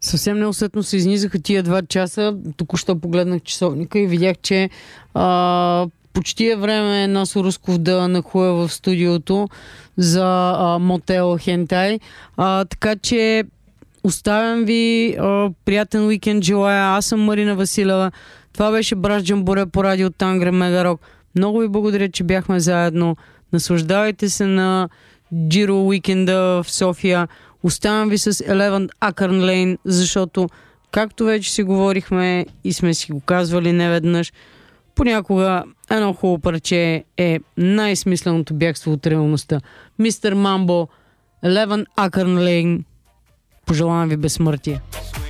Съвсем неусетно се изнизаха тия 2 часа. Току-що погледнах часовника и видях, че почти е време Насо Русков да нахуя в студиото за мотел Хентай. Така че оставям ви приятен уикенд желая. Аз съм Марина Василева. Това беше Браш Джамбуре по радио Тангра Мегарок. Много ви благодаря, че бяхме заедно. Наслаждавайте се на Джиро уикенда в София. Оставам ви с 11 Акърн Лейн, защото, както вече си говорихме и сме си го казвали неведнъж, понякога едно хубаво парче е най-смисленото бягство от реалността. Мистер Мамбо, 11 Акърн Лейн. Пожелавам ви безсмъртие.